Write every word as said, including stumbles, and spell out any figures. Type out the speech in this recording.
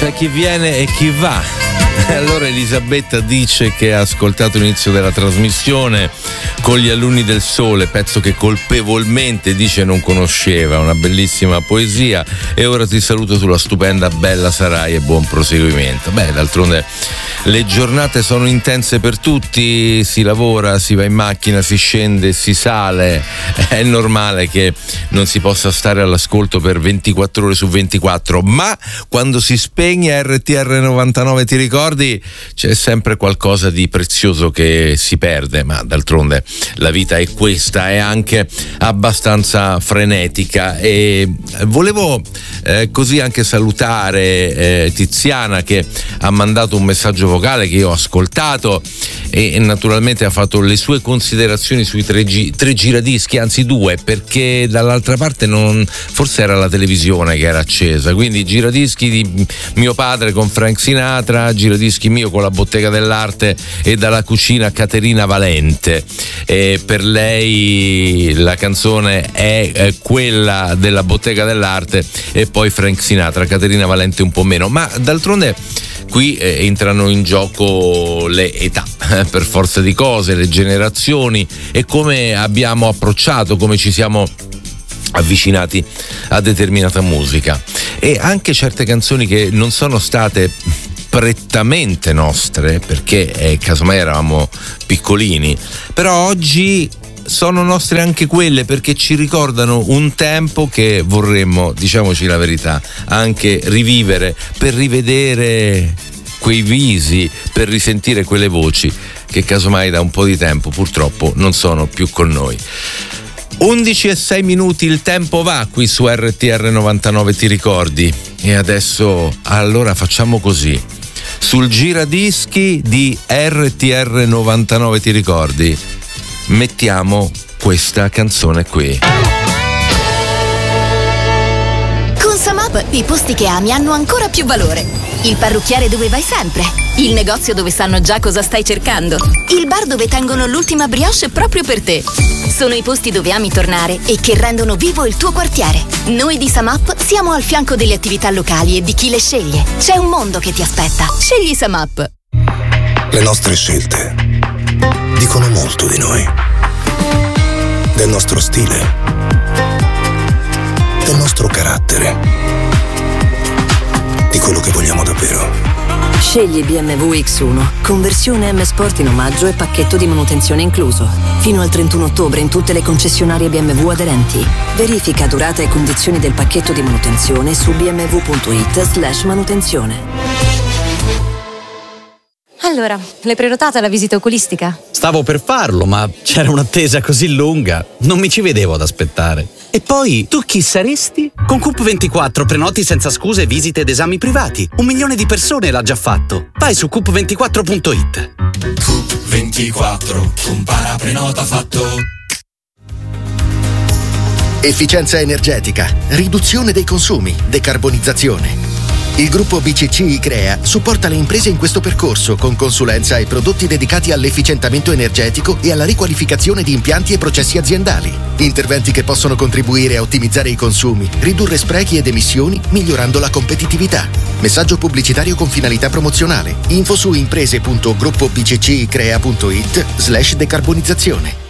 C'è chi viene e chi va. Allora Elisabetta dice che ha ascoltato l'inizio della trasmissione con gli alunni del Sole, pezzo che colpevolmente dice non conosceva, una bellissima poesia, e ora ti saluto sulla stupenda Bella sarai e buon proseguimento. Beh, d'altronde le giornate sono intense per tutti, si lavora, si va in macchina, si scende, si sale, è normale che non si possa stare all'ascolto per ventiquattro ore su ventiquattro, ma quando si spegne R T R novantanove, ti ricordi, c'è sempre qualcosa di prezioso che si perde, ma d'altronde la vita è questa, è anche abbastanza frenetica. E volevo eh, così anche salutare eh, Tiziana, che ha mandato un messaggio vocale che io ho ascoltato e, e naturalmente ha fatto le sue considerazioni sui tre, gi- tre giradischi, anzi due, perché dall'altra parte non, forse era la televisione che era accesa, quindi giradischi di mio padre con Frank Sinatra, giradischi mio con la Bottega dell'Arte e dalla cucina Caterina Valente. E per lei la canzone è, è quella della Bottega dell'Arte e poi Frank Sinatra, Caterina Valente un po' meno, ma d'altronde qui eh, entrano in gioco le età, eh, per forza di cose, le generazioni e come abbiamo approcciato, come ci siamo avvicinati a determinata musica, e anche certe canzoni che non sono state prettamente nostre, perché eh, casomai eravamo piccolini, però oggi sono nostre anche quelle, perché ci ricordano un tempo che vorremmo, diciamoci la verità, anche rivivere, per rivedere quei visi, per risentire quelle voci che casomai da un po' di tempo purtroppo non sono più con noi. undici e sei minuti, il tempo va qui su R T R novantanove, ti ricordi? E adesso allora facciamo così: sul giradischi di R T R novantanove, ti ricordi? Mettiamo questa canzone qui. Con Samap i posti che ami hanno ancora più valore. Il parrucchiere dove vai sempre, il negozio dove sanno già cosa stai cercando, il bar dove tengono l'ultima brioche proprio per te. Sono i posti dove ami tornare e che rendono vivo il tuo quartiere. Noi di Samap siamo al fianco delle attività locali e di chi le sceglie. C'è un mondo che ti aspetta. Scegli Samap. Le nostre scelte dicono molto di noi, del nostro stile, del nostro carattere, di quello che vogliamo davvero. Scegli B M W X uno, conversione M Sport in omaggio e pacchetto di manutenzione incluso. Fino al trentuno ottobre in tutte le concessionarie B M W aderenti. Verifica durata e condizioni del pacchetto di manutenzione su bmw.it slash manutenzione. Allora, l'hai prenotata la visita oculistica? Stavo per farlo, ma c'era un'attesa così lunga, non mi ci vedevo ad aspettare. E poi, tu chi saresti? Con Coop ventiquattro prenoti senza scuse visite ed esami privati. Un milione di persone l'ha già fatto. Vai su coop ventiquattro punto it. Coop ventiquattro, compara, prenota, fatto. Efficienza energetica, riduzione dei consumi, decarbonizzazione. Il gruppo B C C I-Crea supporta le imprese in questo percorso con consulenza e prodotti dedicati all'efficientamento energetico e alla riqualificazione di impianti e processi aziendali. Interventi che possono contribuire a ottimizzare i consumi, ridurre sprechi ed emissioni, migliorando la competitività. Messaggio pubblicitario con finalità promozionale. Info su imprese punto gruppo b c c i crea punto it slash decarbonizzazione.